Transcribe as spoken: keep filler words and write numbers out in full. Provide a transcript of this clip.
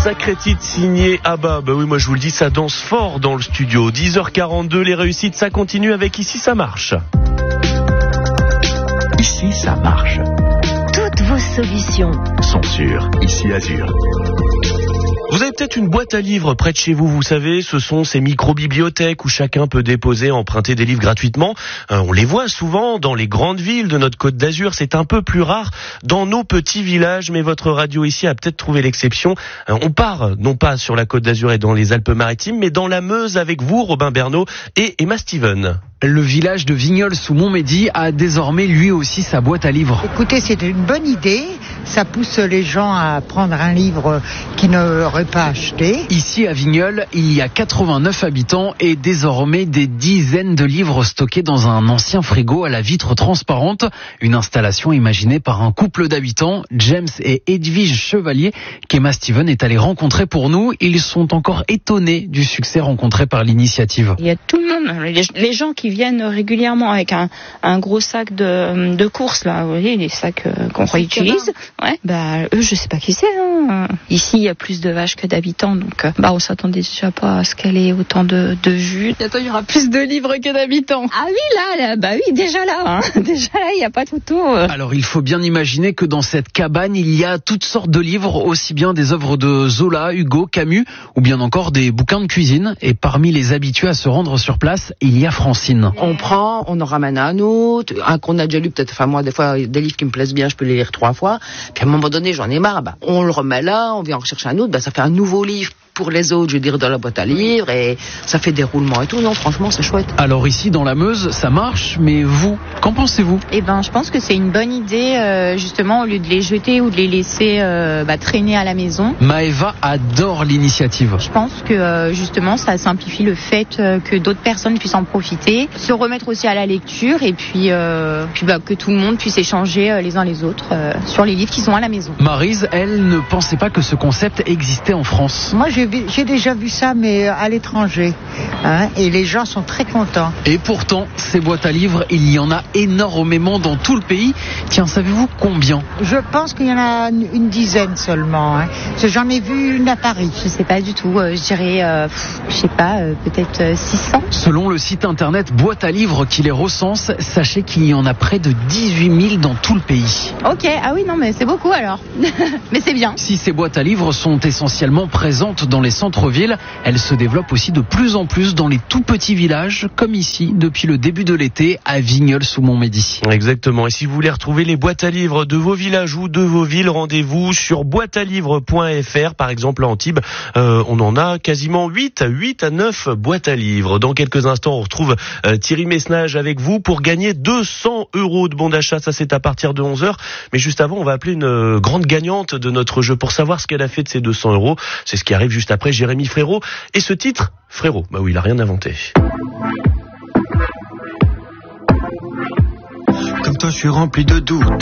Sacré titre signé Abba. Bah oui, moi je vous le dis, ça danse fort dans le studio. dix heures quarante-deux, les réussites, ça continue avec Ici ça marche. Ici ça marche. Toutes vos solutions sont sur Ici Azur. Vous avez peut-être une boîte à livres près de chez vous, vous savez, ce sont ces micro-bibliothèques où chacun peut déposer, emprunter des livres gratuitement. Euh, on les voit souvent dans les grandes villes de notre Côte d'Azur, c'est un peu plus rare dans nos petits villages, mais votre radio ici a peut-être trouvé l'exception. Euh, on part, non pas sur la Côte d'Azur et dans les Alpes-Maritimes, mais dans la Meuse avec vous, Robin Bernot et Emma Steven. Le village de Vignoles sous Montmédy a désormais lui aussi sa boîte à livres. Écoutez, c'est une bonne idée. Ça pousse les gens à prendre un livre qu'ils n'auraient pas acheté. Ici à Vignoles, il y a quatre-vingt-neuf habitants et désormais des dizaines de livres stockés dans un ancien frigo à la vitre transparente. Une installation imaginée par un couple d'habitants, James et Edwige Chevalier, qu'Emma Steven est allée rencontrer pour nous. Ils sont encore étonnés du succès rencontré par l'initiative. Il y a tout le monde, les, les gens qui viennent régulièrement avec un, un gros sac de, de courses, là, vous voyez, les sacs euh, qu'on réutilise. Ouais, bah, eux, je sais pas qui c'est, hein. Ici, il y a plus de vaches que d'habitants, donc, bah, on s'attendait déjà pas à ce qu'elle ait autant de, de jus. Bientôt, il y aura plus de livres que d'habitants. Ah oui, là, là, bah oui, déjà là, hein. Déjà là, il n'y a pas de photo. Euh. Alors, il faut bien imaginer que dans cette cabane, il y a toutes sortes de livres, aussi bien des œuvres de Zola, Hugo, Camus, ou bien encore des bouquins de cuisine. Et parmi les habitués à se rendre sur place, il y a Francine. On prend, on en ramène un autre, un qu'on a déjà lu peut-être, enfin moi des fois des livres qui me plaisent bien, je peux les lire trois fois, puis à un moment donné j'en ai marre, bah, on le remet là, on vient en rechercher un autre, bah, ça fait un nouveau livre pour les autres, je veux dire, dans la boîte à livres, et ça fait des roulements et tout. Non, franchement, c'est chouette. Alors ici, dans la Meuse, ça marche, mais vous, qu'en pensez-vous ? Eh ben, je pense que c'est une bonne idée, euh, justement, au lieu de les jeter ou de les laisser euh, bah, traîner à la maison. Maëva adore l'initiative. Je pense que, euh, justement, ça simplifie le fait euh, que d'autres personnes puissent en profiter, se remettre aussi à la lecture, et puis, euh, puis bah, que tout le monde puisse échanger euh, les uns les autres euh, sur les livres qui sont à la maison. Maryse, elle, ne pensait pas que ce concept existait en France. Moi, j'ai J'ai déjà vu ça, mais à l'étranger, hein, et les gens sont très contents. Et pourtant, ces boîtes à livres, il y en a énormément dans tout le pays. Tiens, savez-vous combien ? Je pense qu'il y en a une dizaine seulement. Hein. J'en ai vu une à Paris. Je sais pas du tout. Euh, je dirais, euh, je sais pas, euh, peut-être euh, six cents. Selon le site internet Boîte à livres qui les recense, sachez qu'il y en a près de dix-huit mille dans tout le pays. Ok, ah oui, non, mais c'est beaucoup alors. Mais c'est bien. Si ces boîtes à livres sont essentiellement présentes dans les centres-villes, elles se développent aussi de plus en plus dans les tout petits villages, comme ici, depuis le début de l'été, à Vignoles sous Montmédy. Exactement. Et si vous voulez retrouver les boîtes à livres de vos villages ou de vos villes, rendez-vous sur boîte à livres point f r. Par exemple, à Antibes, euh, on en a quasiment huit à neuf boîtes à livres. Dans quelques instants, on retrouve euh, Thierry Messnage avec vous pour gagner deux cents euros de bon d'achat. Ça, c'est à partir de onze heures. Mais juste avant, on va appeler une euh, grande gagnante de notre jeu pour savoir ce qu'elle a fait de ces deux cents euros. C'est ce qui arrive juste après Jérémy Frérot. Et ce titre, Frérot, bah oui, il a rien inventé. Comme toi, je suis rempli de doutes.